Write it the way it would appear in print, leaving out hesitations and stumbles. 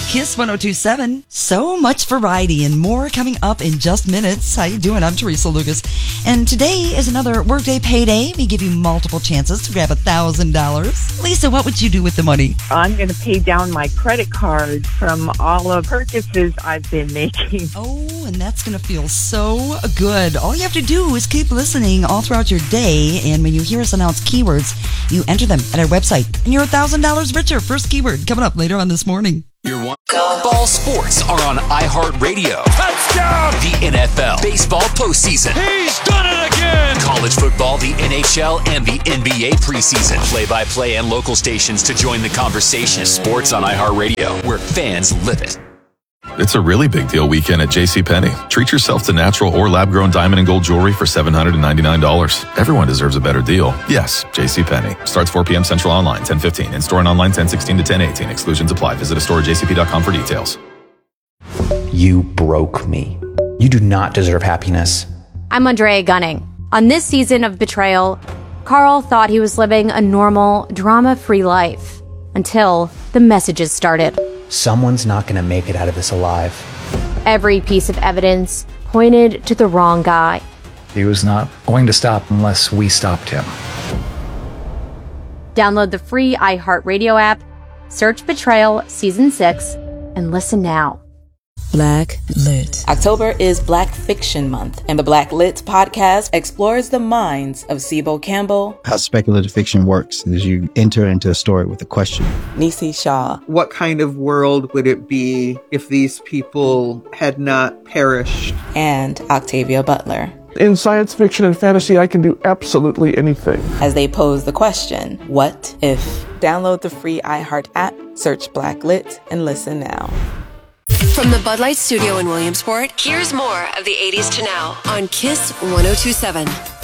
Kiss 102.7. So much variety and more coming up in just minutes. How you doing? I'm Teresa Lucas. And today is another Workday Payday. We give you multiple chances to grab $1,000. Lisa, what would you do with the money? I'm going to pay down my credit card from all of the purchases I've been making. Oh, and that's going to feel so good. All you have to do is keep listening all throughout your day. And when you hear us announce keywords, you enter them at our website. And you're $1,000 richer. First keyword coming up later on this morning. Ball sports are on iHeartRadio. Touchdown! The NFL, baseball postseason. He's done it again! College football, the NHL, and the NBA preseason. Play-by-play and local stations to join the conversation. Sports on iHeartRadio, where fans live it. It's a really big deal weekend at JCPenney. Treat yourself to natural or lab-grown diamond and gold jewelry for $799. Everyone deserves a better deal. Yes, JCPenney. Starts 4 p.m. Central online, 10:15. In-store and online, 10:16 to 10:18. Exclusions apply. Visit a store at jcp.com for details. You broke me. You do not deserve happiness. I'm Andrea Gunning. On this season of Betrayal, Carl thought he was living a normal, drama-free life until the messages started. Someone's not going to make it out of this alive. Every piece of evidence pointed to the wrong guy. He was not going to stop unless we stopped him. Download the free iHeartRadio app, search Betrayal Season 6, and listen now. Black Lit. October is Black Fiction Month, and the Black Lit podcast explores the minds of Sibo Campbell. How speculative fiction works is you enter into a story with a question. Nisi Shaw. What kind of world would it be if these people had not perished? And Octavia Butler. In science fiction and fantasy, I can do absolutely anything. As they pose the question, what if? Download the free iHeart app, search Black Lit, and listen now. From the Bud Light Studio in Williamsport, here's more of the 80s to now on Kiss 102.7.